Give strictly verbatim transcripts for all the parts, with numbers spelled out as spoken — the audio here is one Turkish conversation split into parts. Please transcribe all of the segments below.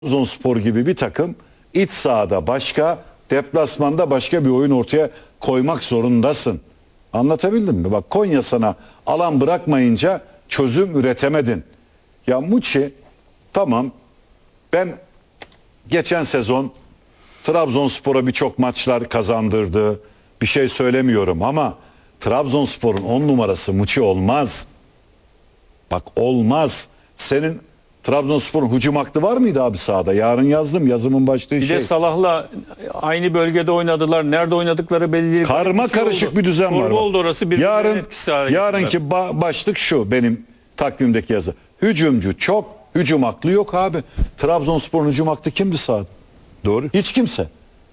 Trabzonspor gibi bir takım iç sahada başka, deplasmanda başka bir oyun ortaya koymak zorundasın. Anlatabildim mi? Bak Konya sana alan bırakmayınca çözüm üretemedin. Ya Muçi tamam, ben geçen sezon Trabzonspor'a birçok maçlar kazandırdı. Bir şey söylemiyorum ama Trabzonspor'un on numarası Muçi olmaz. Bak olmaz. Senin Trabzonspor'un hücum aklı var mıydı abi sahada? Yarın yazdım, yazımın başlığı Bir şey. de Salah'la aynı bölgede oynadılar. Nerede oynadıkları belli değil. Karma Bir şey karışık oldu. bir düzen var. Çorba oldu orası. Yarın, etkisi hale yarınki ba- başlık şu benim takvimdeki yazı. Hücumcu çok, hücum aklı yok abi. Trabzonspor'un hücum aklı kimdi sahada? Doğru. Hiç kimse.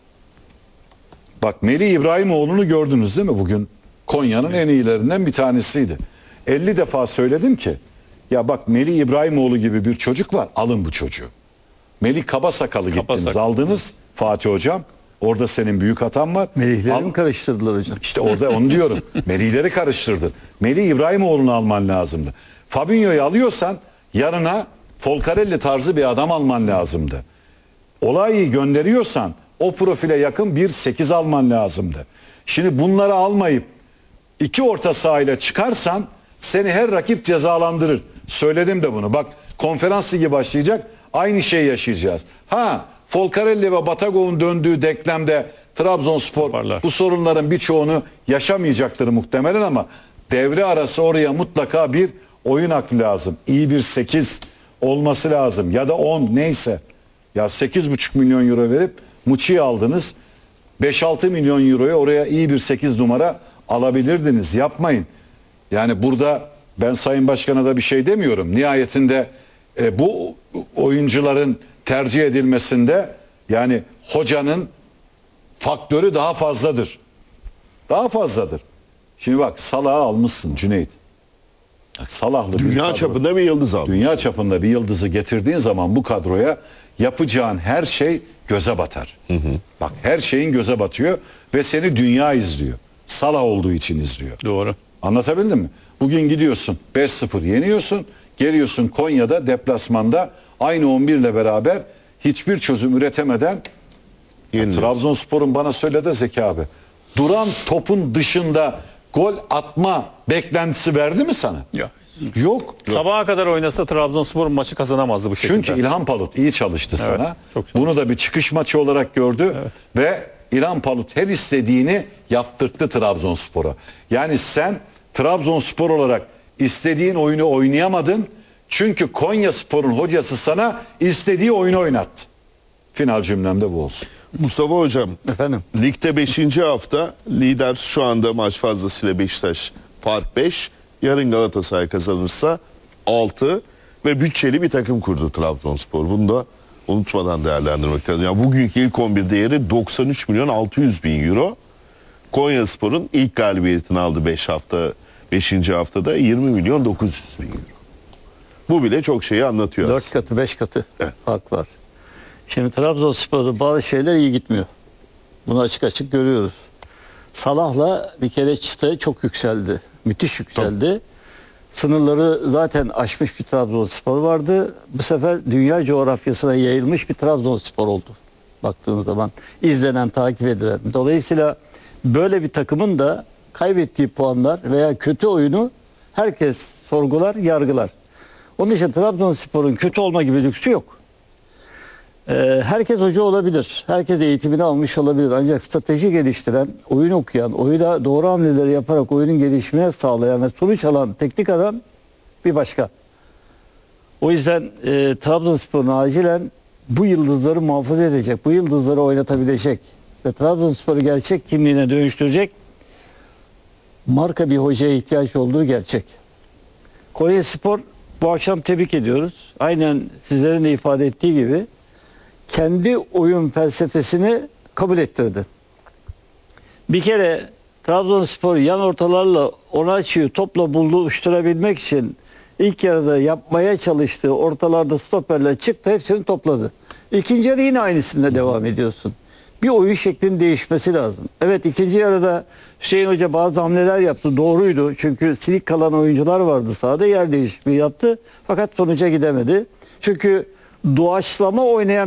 Bak Melih İbrahimoğlu'nu gördünüz değil mi bugün? Konya'nın en iyilerinden bir tanesiydi. elli defa söyledim ki ya bak Melih İbrahimoğlu gibi bir çocuk var, alın bu çocuğu. Melih Kabasakalı gittiniz, Kabasakalı. aldınız Fatih Hocam. Orada senin büyük hatan var. Melihleri Al- mi karıştırdılar hocam? İşte orada onu diyorum. Melihleri karıştırdın. Melih İbrahimoğlu'nu alman lazımdı. Fabinho'yu alıyorsan yarına Folcarelli tarzı bir adam alman lazımdı. Olayı gönderiyorsan o profile yakın bir sekiz alman lazımdı. Şimdi bunları almayıp iki orta sahayla çıkarsan seni her rakip cezalandırır. Söyledim de bunu. Bak konferans ligi başlayacak. Aynı şeyi yaşayacağız. Ha Folcarelli ve Batagov'un döndüğü denklemde Trabzonspor Yaparlar. bu sorunların birçoğunu yaşamayacaktır muhtemelen ama devre arası oraya mutlaka bir oyun aklı lazım. İyi bir sekiz olması lazım ya da on neyse. Ya sekiz buçuk milyon euro verip Muçi'yi aldınız. beş altı milyon euroya oraya iyi bir sekiz numara alabilirdiniz. Yapmayın. Yani burada ben Sayın Başkan'a da bir şey demiyorum. Nihayetinde e, bu oyuncuların tercih edilmesinde yani hocanın faktörü daha fazladır. Daha fazladır. Şimdi bak Salah'ı almışsın Cüneyt. Bak, Salahlı bir Dünya kadro. çapında bir yıldız aldı. Dünya çapında bir yıldızı getirdiğin zaman bu kadroya yapacağın her şey göze batar. Hı hı. Bak her şeyin göze batıyor ve seni dünya izliyor. Salah olduğu için izliyor. Doğru. Anlatabildim mi? Bugün gidiyorsun beş sıfır yeniyorsun. Geliyorsun Konya'da deplasmanda aynı on bir ile beraber hiçbir çözüm üretemeden Yeniliyor. Trabzonspor'un bana söyledi Zeki abi. Duran topun dışında gol atma beklentisi verdi mi sana? Ya. Yok. Sabaha kadar oynasa Trabzonspor maçı kazanamazdı bu şekilde. Çünkü İlhan Palut iyi çalıştı Evet, sana. çok çalıştı. Bunu da bir çıkış maçı olarak gördü Evet. ve İlhan Palut her istediğini yaptırttı Trabzonspor'a. Yani sen Trabzonspor olarak istediğin oyunu oynayamadın. Çünkü Konyaspor'un hocası sana istediği oyunu oynattı. Final cümlemde bu olsun. Mustafa Hocam, Efendim? ligde beşinci hafta lider şu anda maç fazlasıyla Beşiktaş, fark beş. Yarın Galatasaray kazanırsa altı ve bütçeli bir takım kurdu Trabzonspor. Bunu da unutmadan değerlendirmek lazım. Yani bugünkü ilk on bir değeri doksan üç milyon altı yüz bin euro. Konyaspor'un ilk galibiyetini aldı beş hafta, beşinci haftada yirmi milyon dokuz yüz bin euro. Bu bile çok şeyi anlatıyor Dört aslında. katı, beş katı Evet. fark var. Şimdi Trabzonspor'da bazı şeyler iyi gitmiyor. Bunu açık açık görüyoruz. Salah'la bir kere çıta çok yükseldi. Müthiş yükseldi. Sınırları zaten aşmış bir Trabzonspor vardı. Bu sefer dünya coğrafyasına yayılmış bir Trabzonspor oldu. Baktığınız zaman izlenen, takip edilen. Dolayısıyla böyle bir takımın da kaybettiği puanlar veya kötü oyunu herkes sorgular, yargılar. Onun için Trabzonspor'un kötü olma gibi lüksü yok. Ee, herkes hoca olabilir. Herkes eğitimini almış olabilir. Ancak strateji geliştiren, oyun okuyan, oyuna doğru hamleleri yaparak oyunun gelişimine sağlayan ve sonuç alan teknik adam bir başka. O yüzden e, Trabzonspor'un acilen bu yıldızları muhafaza edecek, bu yıldızları oynatabilecek ve Trabzonspor'u gerçek kimliğine dönüştürecek marka bir hocaya ihtiyaç olduğu gerçek. Konyaspor bu akşam tebrik ediyoruz. Aynen sizlerin de ifade ettiği gibi kendi oyun felsefesini kabul ettirdi. Bir kere Trabzonspor yan ortalarla Onaçı'yı topla buluşturabilmek için ilk yarıda yapmaya çalıştığı ortalarda stoperle çıktı, hepsini topladı. İkinci yarı yine aynısında devam ediyorsun. Bir oyun şeklinin değişmesi lazım. Evet, ikinci yarıda Hüseyin Hoca bazı hamleler yaptı. Doğruydu. Çünkü silik kalan oyuncular vardı sahada. Yer değişikliği yaptı. Fakat sonuca gidemedi. Çünkü doğaçlama oynayan